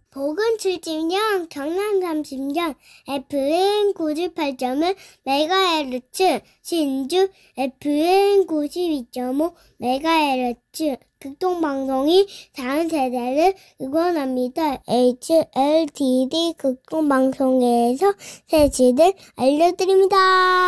복은 70년, 경남 30년, FM 98.1 메가헤르츠, 신주 FM 92.5 메가헤르츠, 극동방송이 다음 세대를 응원합니다. HLTD 극동방송에서 새치들 알려드립니다.